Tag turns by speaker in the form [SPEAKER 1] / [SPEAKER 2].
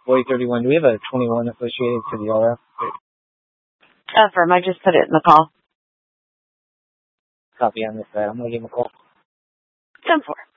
[SPEAKER 1] 4031. Do we have a 21 associated to the RF?
[SPEAKER 2] Affirm. I just put it in the call.
[SPEAKER 1] Copy on this side. I'm going to give him a call.
[SPEAKER 2] 10-4.